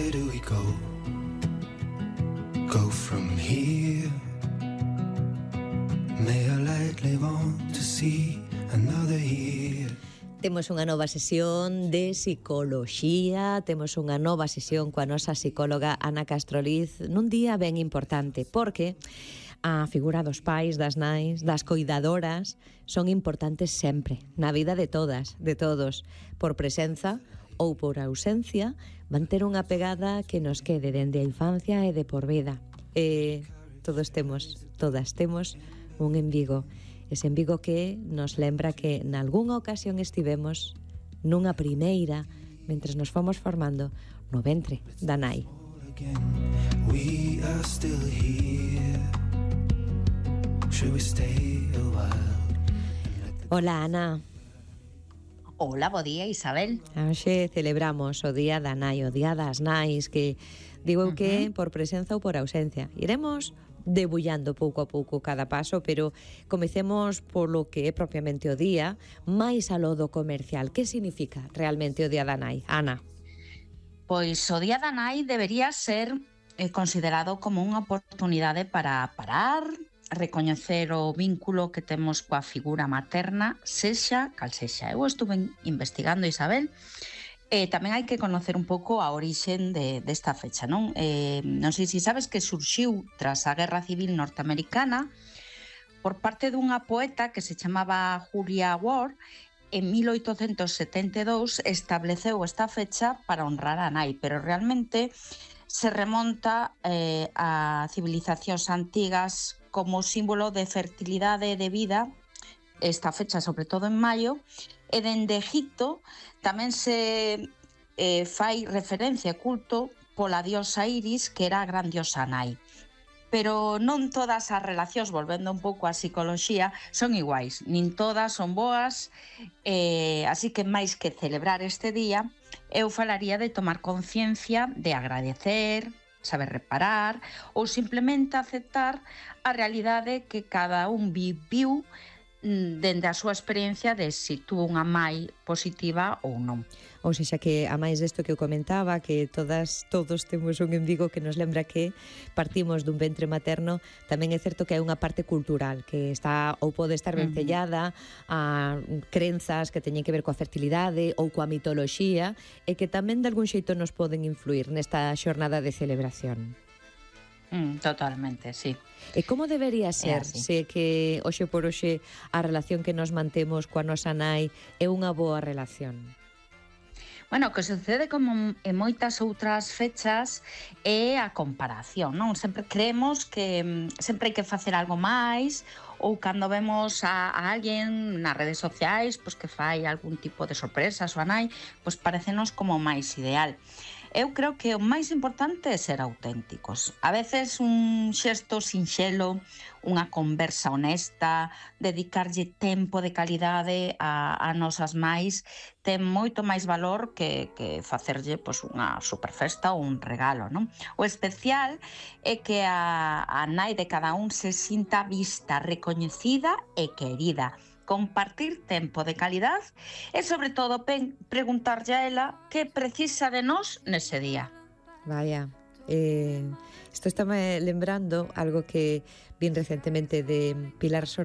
where do we go? Go from here. May I lightly want to see another year. Temos unha nova sesión de psicoloxía, temos unha nova sesión coa nosa psicóloga Ana Castroliz nun día ben importante, porque a figura dos pais, das nais, das coidadoras son importantes sempre, na vida de todas, de todos, por presenza ou por ausencia, van ter unha pegada que nos quede dende a infancia e de por vida. Todas temos un embigo. Ese embigo que nos lembra que nalgúnha ocasión estivemos nunha primeira, mentres nos fomos formando no ventre da nai. Hola, Ana. Hola, bo día, Isabel. Hoxe celebramos o Día da Nai, o Día das Nais, que digo que por presenza ou por ausencia. Iremos debullando pouco a pouco cada paso, pero comecemos polo que é propiamente o día, máis aló do comercial. Que significa realmente o Día da Nai, Ana? Pois o Día da Nai debería ser considerado como unha oportunidade para parar, recoñecer o vínculo que temos coa figura materna, sexa cal sexa. Eu estuve investigando, Isabel, tamén hai que conocer un pouco a orixen desta fecha, non? Non sei se sabes que surxiu tras a Guerra Civil Norteamericana por parte dunha poeta que se chamaba Julia Ward. En 1872 estableceu esta fecha para honrar a nai, pero realmente se remonta a civilizacións antigas como símbolo de fertilidade e de vida, esta fecha sobre todo en maio, e dende Egipto tamén se fai referencia e culto pola diosa Iris, que era a gran diosa nai. Pero non todas as relacións, volvendo un pouco á psicoloxía, son iguais, nin todas son boas, así que máis que celebrar este día, eu falaría de tomar conciencia, de agradecer, saber reparar ou simplemente aceptar a realidade que cada un viviu dende a súa experiencia de se tuvo unha mai positiva ou non. Ou seja, que a máis desto que eu comentaba, que todos temos un embigo que nos lembra que partimos dun ventre materno, tamén é certo que hai unha parte cultural que está ou pode estar vencellada a crenzas que teñen que ver coa fertilidade ou coa mitoloxía e que tamén de algún xeito nos poden influir nesta xornada de celebración. Totalmente, sí. E como debería ser se que hoxe por hoxe a relación que nos mantemos coa nosa nai é unha boa relación? Bueno, o que sucede como en moitas outras fechas é a comparación, non? Sempre creemos que sempre hai que facer algo máis, ou cando vemos a alguén nas redes sociais pois que fai algún tipo de sorpresa a súa nai, pois parecenos como máis ideal. Eu creo que o máis importante é ser auténticos. A veces un xesto sinxelo, unha conversa honesta, dedicarlle tempo de calidade a nosas mais, ten moito máis valor que facerlle pois, unha superfesta ou un regalo, non? O especial é que a nai de cada un se sinta vista, recoñecida e querida. Compartir tempo de calidad e, sobre todo, preguntarlle a ela que precisa de nós nese día. Vaya, isto está me lembrando algo que vin recentemente de Pilar